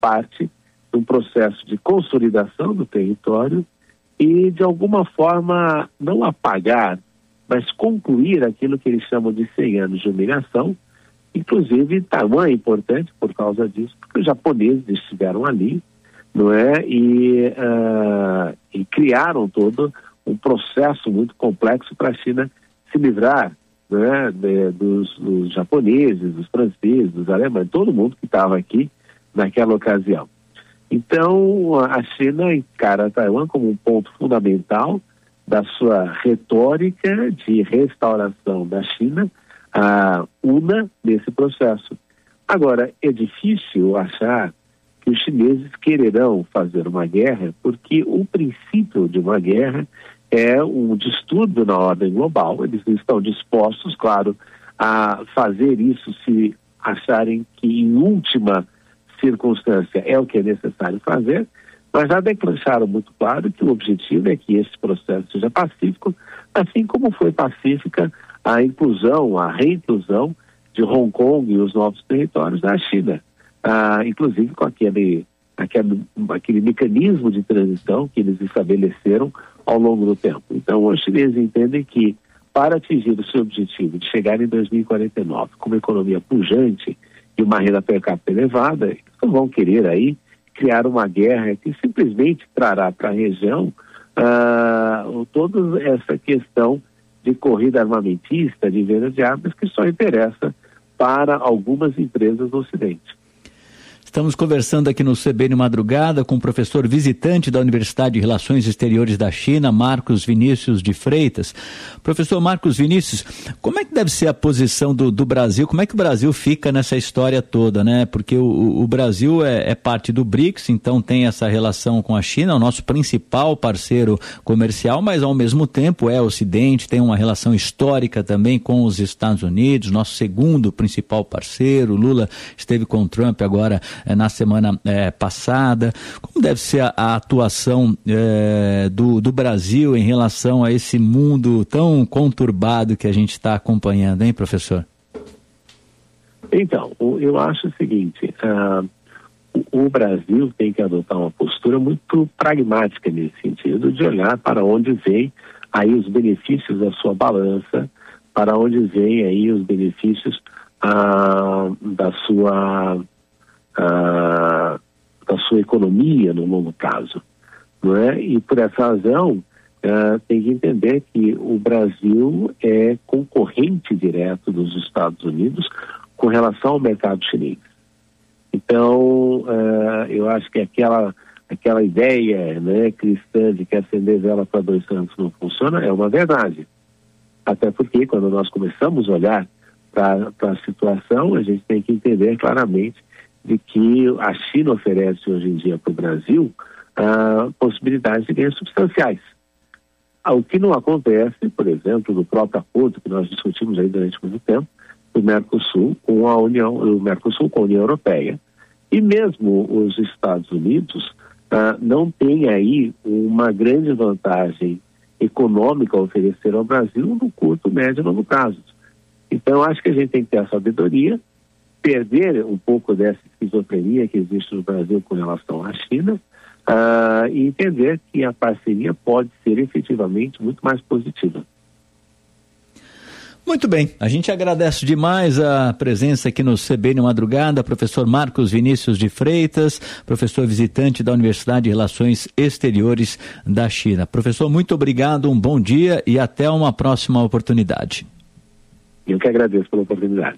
parte de um processo de consolidação do território e, de alguma forma, não apagar, mas concluir aquilo que eles chamam de 100 anos de humilhação. Inclusive, Taiwan é importante por causa disso, porque os japoneses estiveram ali, não é? E criaram todo um processo muito complexo para a China se livrar, né, dos japoneses, dos franceses, dos alemães, todo mundo que estava aqui naquela ocasião. Então, a China encara Taiwan como um ponto fundamental da sua retórica de restauração da China, una nesse processo. Agora, é difícil achar que os chineses quererão fazer uma guerra, porque o princípio de uma guerra é um distúrbio na ordem global. Eles estão dispostos, claro, a fazer isso se acharem que, em última circunstância, é o que é necessário fazer, mas já declararam muito claro que o objetivo é que esse processo seja pacífico, assim como foi pacífica a inclusão, a reinclusão de Hong Kong e os novos territórios da China, inclusive com aquele mecanismo de transição que eles estabeleceram ao longo do tempo. Então, os chineses entendem que, para atingir o seu objetivo de chegar em 2049 com uma economia pujante e uma renda per capita elevada, eles não vão querer aí criar uma guerra que simplesmente trará para a região toda essa questão de corrida armamentista, de venda de armas, que só interessa para algumas empresas do Ocidente. Estamos conversando aqui no CBN Madrugada com o professor visitante da Universidade de Relações Exteriores da China, Marcos Vinícius de Freitas. Professor Marcos Vinícius, como é que deve ser a posição do Brasil? Como é que o Brasil fica nessa história toda, né? Porque o Brasil é parte do BRICS, então tem essa relação com a China, o nosso principal parceiro comercial, mas ao mesmo tempo é Ocidente, tem uma relação histórica também com os Estados Unidos, nosso segundo principal parceiro. Lula esteve com o Trump agora na semana passada. Como deve ser a atuação do Brasil em relação a esse mundo tão conturbado que a gente está acompanhando, hein, professor? Então, eu acho o seguinte, o Brasil tem que adotar uma postura muito pragmática nesse sentido, de olhar para onde vem aí os benefícios da sua balança, para onde vem aí os benefícios da sua economia no longo prazo, não é? E por essa razão tem que entender que o Brasil é concorrente direto dos Estados Unidos com relação ao mercado chinês. Então, eu acho que aquela ideia, né, cristã de que acender vela para dois santos não funciona é uma verdade. Até porque quando nós começamos a olhar para a situação, a gente tem que entender claramente de que a China oferece hoje em dia para o Brasil possibilidades de ganhos substanciais. O que não acontece, por exemplo, no próprio acordo que nós discutimos aí durante muito tempo, do Mercosul com a União Europeia. E mesmo os Estados Unidos não têm aí uma grande vantagem econômica a oferecer ao Brasil no curto, médio e longo prazo. Então, acho que a gente tem que ter a sabedoria, perder um pouco dessa esquizofrenia que existe no Brasil com relação à China e entender que a parceria pode ser efetivamente muito mais positiva. Muito bem, a gente agradece demais a presença aqui no CBN Madrugada, professor Marcos Vinícius de Freitas, professor visitante da Universidade de Relações Exteriores da China. Professor, muito obrigado, um bom dia e até uma próxima oportunidade. Eu que agradeço pela oportunidade.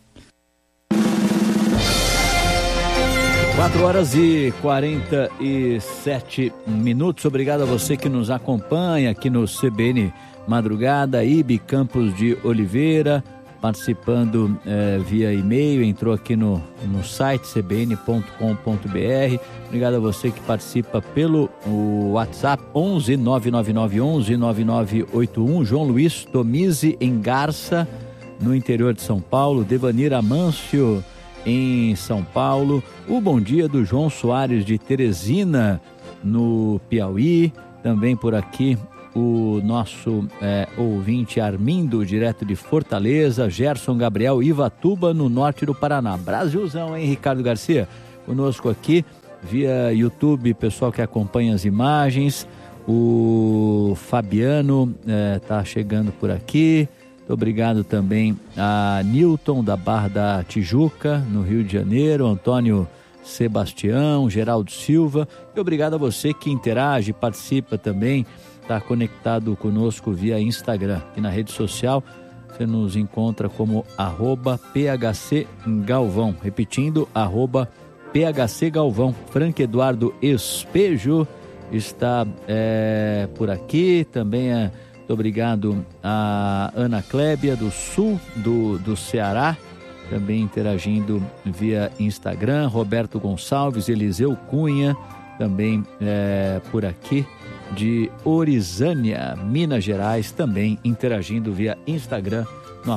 4h47. Obrigado a você que nos acompanha aqui no CBN Madrugada. Ibe Campos de Oliveira participando via e-mail, entrou aqui no site cbn.com.br. Obrigado a você que participa pelo WhatsApp 11 999 11 9981. João Luiz Tomise em Garça, no interior de São Paulo. Devanir Amâncio em São Paulo. O bom dia do João Soares de Teresina, no Piauí. Também por aqui o nosso ouvinte Armindo, direto de Fortaleza. Gerson Gabriel, Ivatuba, no norte do Paraná. Brasilzão, hein, Ricardo Garcia? conosco aqui via YouTube, pessoal que acompanha as imagens. O Fabiano está chegando por aqui. Muito obrigado também a Newton da Barra da Tijuca, no Rio de Janeiro, Antônio Sebastião, Geraldo Silva, e obrigado a você que interage, participa também, está conectado conosco via Instagram e na rede social. Você nos encontra como @PHCGalvão, repetindo, @PHCGalvão. Frank Eduardo Espejo está por aqui, também muito obrigado a Ana Clébia do sul do Ceará, também interagindo via Instagram. Roberto Gonçalves, Eliseu Cunha, também por aqui, de Orizânia, Minas Gerais, também interagindo via Instagram no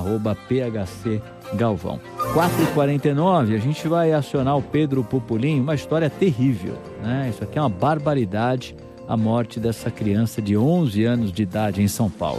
@PHCGalvão. 4h49, a gente vai acionar o Pedro Pupulim, uma história terrível, né? Isso aqui é uma barbaridade, a morte dessa criança de 11 anos de idade em São Paulo.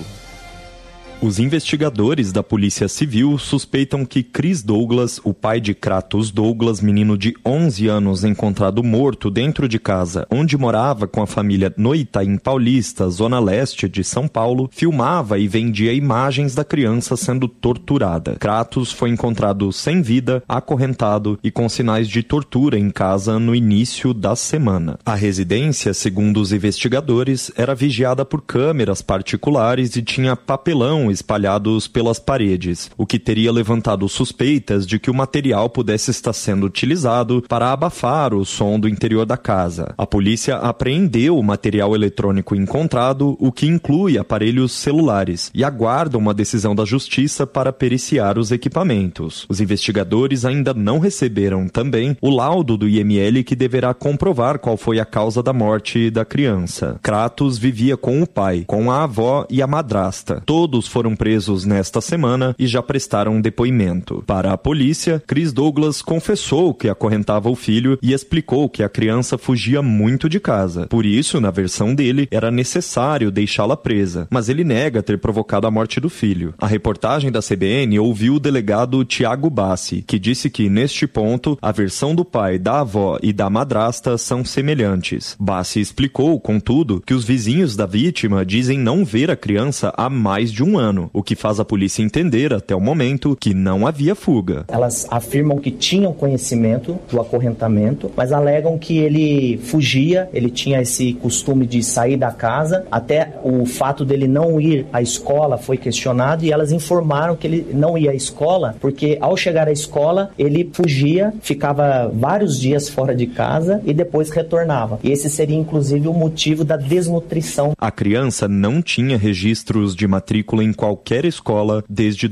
Os investigadores da Polícia Civil suspeitam que Chris Douglas, o pai de Kratos Douglas, menino de 11 anos encontrado morto dentro de casa, onde morava com a família no Itaim Paulista, zona leste de São Paulo, filmava e vendia imagens da criança sendo torturada. Kratos foi encontrado sem vida, acorrentado e com sinais de tortura em casa no início da semana. A residência, segundo os investigadores, era vigiada por câmeras particulares e tinha papelão espalhados pelas paredes, o que teria levantado suspeitas de que o material pudesse estar sendo utilizado para abafar o som do interior da casa. A polícia apreendeu o material eletrônico encontrado, o que inclui aparelhos celulares, e aguarda uma decisão da justiça para periciar os equipamentos. Os investigadores ainda não receberam também o laudo do IML, que deverá comprovar qual foi a causa da morte da criança. Kratos vivia com o pai, com a avó e a madrasta. Todos foram presos nesta semana e já prestaram depoimento. Para a polícia, Chris Douglas confessou que acorrentava o filho e explicou que a criança fugia muito de casa. Por isso, na versão dele, era necessário deixá-la presa, mas ele nega ter provocado a morte do filho. A reportagem da CBN ouviu o delegado Tiago Bassi, que disse que, neste ponto, a versão do pai, da avó e da madrasta são semelhantes. Bassi explicou, contudo, que os vizinhos da vítima dizem não ver a criança há mais de um ano, o que faz a polícia entender, até o momento, que não havia fuga. Elas afirmam que tinham conhecimento do acorrentamento, mas alegam que ele fugia, ele tinha esse costume de sair da casa, até o fato dele não ir à escola foi questionado e elas informaram que ele não ia à escola porque, ao chegar à escola, ele fugia, ficava vários dias fora de casa e depois retornava. E esse seria, inclusive, o motivo da desnutrição. A criança não tinha registros de matrícula em qualquer escola desde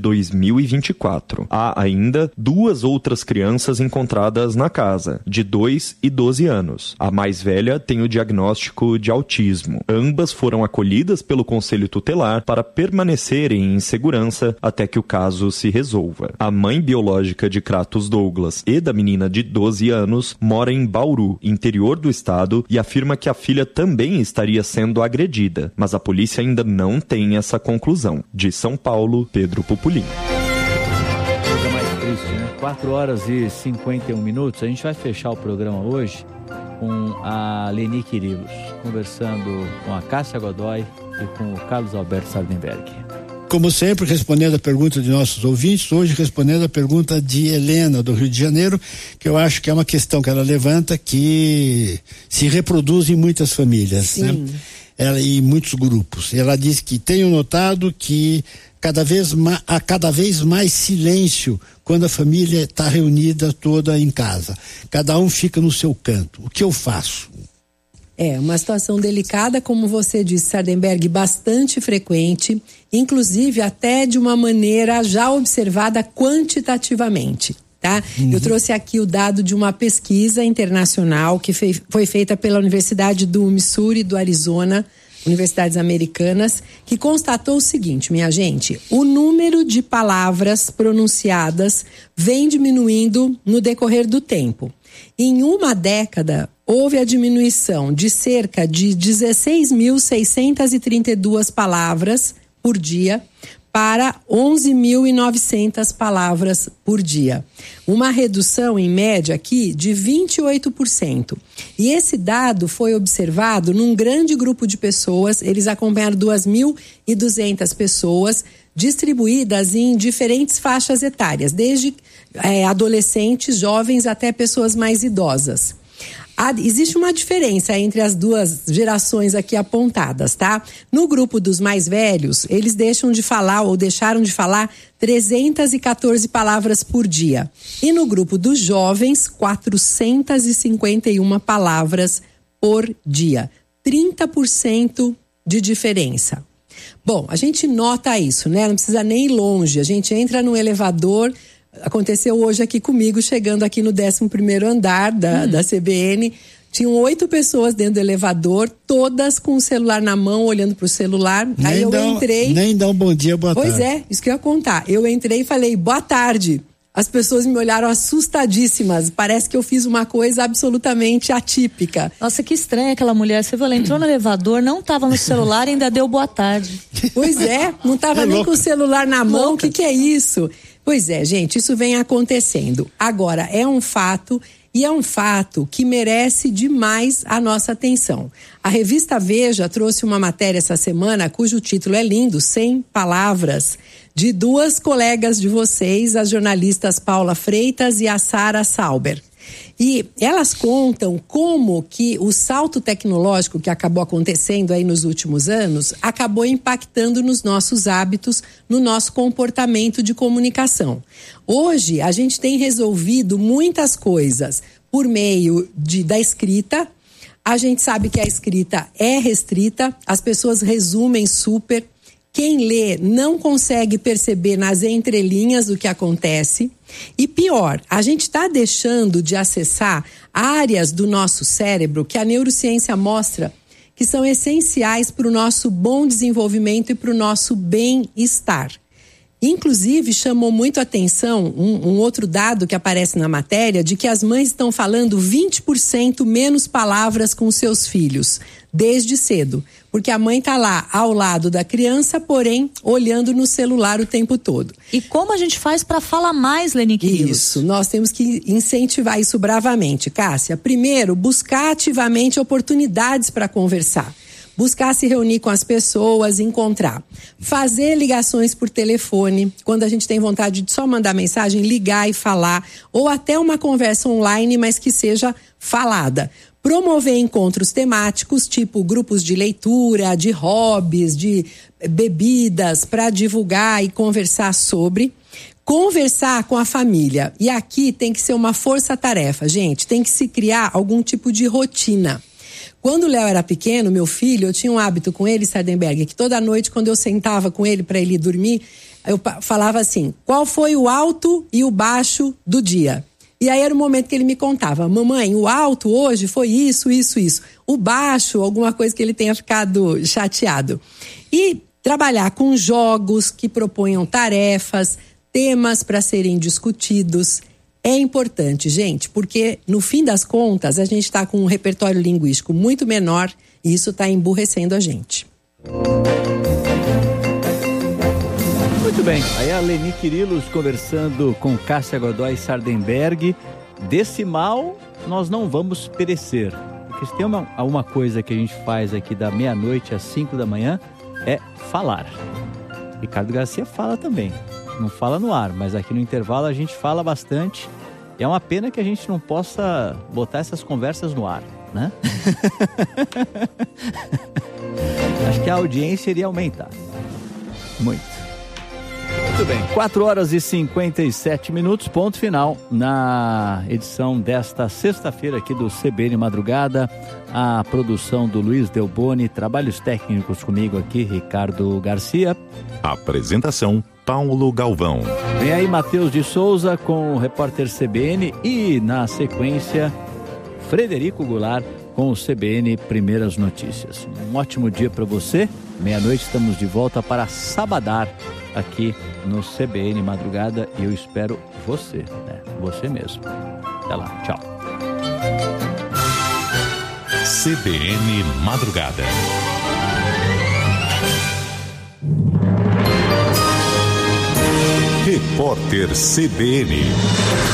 2024. Há ainda 2 outras crianças encontradas na casa, de 2 e 12 anos. A mais velha tem o diagnóstico de autismo. Ambas foram acolhidas pelo Conselho Tutelar para permanecerem em segurança até que o caso se resolva. A mãe biológica de Kratos Douglas e da menina de 12 anos mora em Bauru, interior do estado, e afirma que a filha também estaria sendo agredida, mas a polícia ainda não tem essa conclusão. De São Paulo, Pedro Pupulim. Coisa mais triste, né? 4h51. A gente vai fechar o programa hoje com a Leni Quirilos, conversando com a Cássia Godoy e com o Carlos Alberto Sardenberg. Como sempre, respondendo a pergunta de nossos ouvintes, hoje respondendo a pergunta de Helena, do Rio de Janeiro, que eu acho que é uma questão que ela levanta que se reproduz em muitas famílias, sim, né? E muitos grupos. Ela diz que tenho notado que há cada vez mais silêncio quando a família está reunida toda em casa. Cada um fica no seu canto. O que eu faço? É uma situação delicada, como você disse, Sardenberg, bastante frequente, inclusive até de uma maneira já observada quantitativamente. Tá? Eu trouxe aqui o dado de uma pesquisa internacional que foi feita pela Universidade do Missouri e do Arizona, universidades americanas, que constatou o seguinte, minha gente: o número de palavras pronunciadas vem diminuindo no decorrer do tempo. Em uma década, houve a diminuição de cerca de 16.632 palavras por dia para 11.900 palavras por dia. Uma redução, em média, aqui de 28%. E esse dado foi observado num grande grupo de pessoas. Eles acompanharam 2.200 pessoas, distribuídas em diferentes faixas etárias, desde adolescentes, jovens até pessoas mais idosas. Existe uma diferença entre as duas gerações aqui apontadas, tá? No grupo dos mais velhos, eles deixaram de falar 314 palavras por dia. E no grupo dos jovens, 451 palavras por dia. 30% de diferença. Bom, a gente nota isso, né? Não precisa nem ir longe. A gente entra no elevador. Aconteceu hoje aqui comigo, chegando aqui no 11º andar da CBN. Tinham 8 pessoas dentro do elevador, todas com o celular na mão, olhando para o celular. Aí eu entrei... Nem dá um bom dia, boa tarde. Pois é, isso que eu ia contar. Eu entrei e falei, boa tarde. As pessoas me olharam assustadíssimas. Parece que eu fiz uma coisa absolutamente atípica. Nossa, que estranha aquela mulher. Você viu, ela entrou no elevador, não estava no celular e ainda deu boa tarde. Pois é, não estava nem com o celular na mão. O que é isso? Pois é, gente, isso vem acontecendo. Agora, é um fato, e é um fato que merece demais a nossa atenção. A revista Veja trouxe uma matéria essa semana, cujo título é lindo, 100 palavras, de 2 colegas de vocês, as jornalistas Paula Freitas e a Sara Sauber. E elas contam como que o salto tecnológico que acabou acontecendo aí nos últimos anos acabou impactando nos nossos hábitos, no nosso comportamento de comunicação. Hoje, a gente tem resolvido muitas coisas por meio da escrita. A gente sabe que a escrita é restrita, as pessoas resumem super. Quem lê não consegue perceber nas entrelinhas o que acontece. E pior, a gente está deixando de acessar áreas do nosso cérebro que a neurociência mostra que são essenciais para o nosso bom desenvolvimento e para o nosso bem-estar. Inclusive, chamou muito a atenção um outro dado que aparece na matéria, de que as mães estão falando 20% menos palavras com seus filhos, desde cedo. Porque a mãe está lá ao lado da criança, porém, olhando no celular o tempo todo. E como a gente faz para falar mais, Leni Quirilos? Isso, nós temos que incentivar isso bravamente, Cássia. Primeiro, buscar ativamente oportunidades para conversar. Buscar se reunir com as pessoas, encontrar. Fazer ligações por telefone, quando a gente tem vontade de só mandar mensagem, ligar e falar. Ou até uma conversa online, mas que seja falada. Promover encontros temáticos, tipo grupos de leitura, de hobbies, de bebidas, para divulgar e conversar sobre. Conversar com a família. E aqui tem que ser uma força-tarefa, gente. Tem que se criar algum tipo de rotina. Quando o Léo era pequeno, meu filho, eu tinha um hábito com ele, Sardenberg, que toda noite, quando eu sentava com ele para ele dormir, eu falava assim, qual foi o alto e o baixo do dia? E aí era o momento que ele me contava, mamãe, o alto hoje foi isso, isso, isso. O baixo, alguma coisa que ele tenha ficado chateado. E trabalhar com jogos que proponham tarefas, temas para serem discutidos. É importante, gente, porque no fim das contas a gente está com um repertório linguístico muito menor e isso está emburrecendo a gente. Muito bem, aí a Leni Quirilos conversando com Cássia Godoy Sardenberg. Desse mal nós não vamos perecer, porque se tem uma coisa que a gente faz aqui da meia-noite às 5 da manhã é falar. Ricardo Garcia fala também. Não fala no ar, mas aqui no intervalo a gente fala bastante. E é uma pena que a gente não possa botar essas conversas no ar, né? Acho que a audiência iria aumentar. Muito bem, 4h57, ponto final na edição desta sexta-feira aqui do CBN Madrugada. A produção do Luiz Delboni, trabalhos técnicos comigo aqui, Ricardo Garcia. Apresentação, Paulo Galvão. Vem aí Matheus de Souza com o repórter CBN e, na sequência, Frederico Goulart com o CBN Primeiras Notícias. Um ótimo dia para você. Meia-noite estamos de volta para sabadar aqui no CBN Madrugada e eu espero você, né? Você mesmo. Até lá, tchau. CBN Madrugada. Repórter CBN.